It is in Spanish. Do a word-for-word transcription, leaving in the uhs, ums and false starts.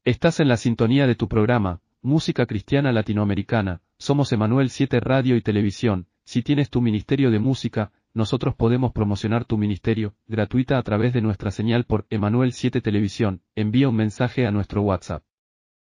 Estás en la sintonía de tu programa, Música Cristiana Latinoamericana. Somos Emanuel siete Radio y Televisión. Si tienes tu ministerio de música, nosotros podemos promocionar tu ministerio, gratuita a través de nuestra señal por Emanuel siete Televisión. Envía un mensaje a nuestro WhatsApp.